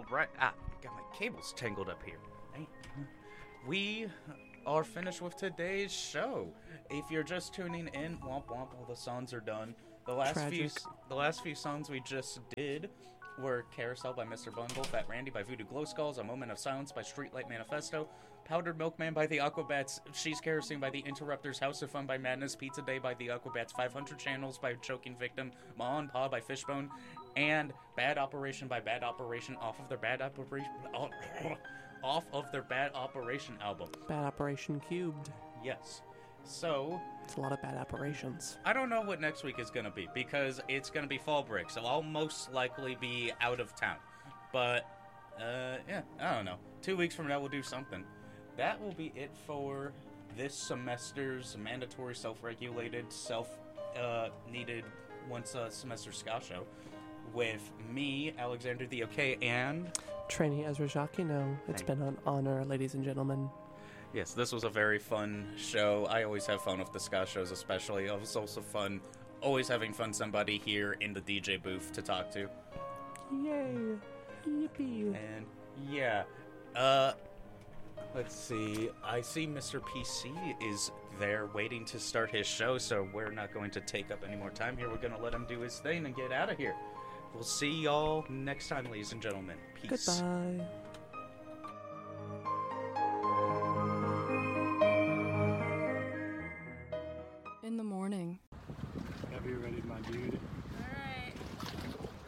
right. Got my cables tangled up here. Hey, we are finished with today's show. If you're just tuning in, womp womp, all the songs are done. The last few songs we just did were Carousel by Mr. Bungle, Fat Randy by Voodoo Glow Skulls, A Moment of Silence by Streetlight Manifesto, Powdered Milkman by the Aquabats, She's Kerosene by the Interrupters, House of Fun by Madness, Pizza Day by the Aquabats, 500 Channels by Choking Victim, Ma and Pa by Fishbone, and Bad Operation by Bad Operation off of their Bad Operation album. Bad Operation Cubed. Yes. So it's a lot of bad operations. I don't know what next week is going to be because it's going to be fall break, so I'll most likely be out of town. But, yeah, I don't know. 2 weeks from now, we'll do something. That will be it for this semester's mandatory self-regulated, needed once a semester ska show with me, Alexander the OK, and Trainee Ezra Jacquino. It's been an honor, ladies and gentlemen. Yes, this was a very fun show. I always have fun with the ska shows, especially. It was also fun, always having fun somebody here in the DJ booth to talk to. Yay! Yippee! And, yeah, let's see. I see Mr. PC is there waiting to start his show, so we're not going to take up any more time here. We're going to let him do his thing and get out of here. We'll see y'all next time, ladies and gentlemen. Peace. Goodbye.